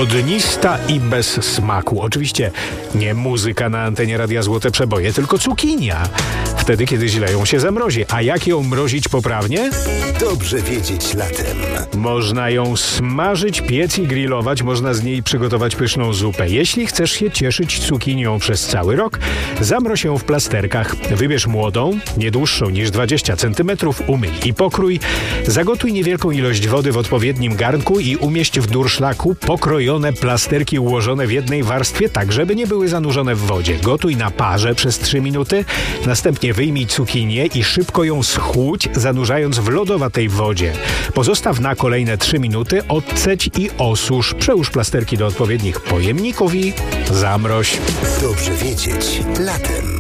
Ognista i bez smaku. Oczywiście nie muzyka na antenie Radia Złote Przeboje, tylko cukinia. Wtedy, kiedy źle ją się zamrozi. A jak ją mrozić poprawnie? Dobrze wiedzieć latem. Można ją smażyć, piec i grillować. Można z niej przygotować pyszną zupę. Jeśli chcesz się cieszyć cukinią przez cały rok, zamroź ją w plasterkach. Wybierz młodą, nie dłuższą niż 20 cm, umyj i pokrój. Zagotuj niewielką ilość wody w odpowiednim garnku i umieść w durszlaku pokrojone plasterki ułożone w jednej warstwie, tak żeby nie były zanurzone w wodzie. Gotuj na parze przez 3 minuty, następnie wyjmij cukinię i szybko ją schłódź, zanurzając w lodowatej wodzie. Pozostaw na kolejne 3 minuty, odcedź i osusz. Przełóż plasterki do odpowiednich pojemników i zamroź. Dobrze wiedzieć latem.